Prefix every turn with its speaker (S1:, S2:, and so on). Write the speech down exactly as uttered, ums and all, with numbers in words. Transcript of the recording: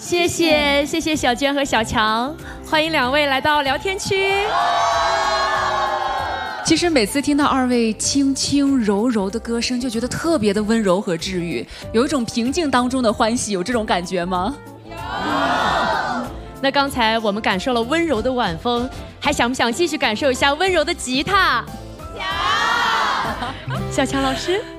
S1: 谢谢谢谢小娟和小强，欢迎两位来到聊天区。
S2: 其实每次听到二位轻轻柔柔的歌声，就觉得特别的温柔和治愈，有一种平静当中的欢喜，有这种感觉吗？有。
S1: 那刚才我们感受了温柔的晚风，还想不想继续感受一下温柔的吉他？想。小强老师。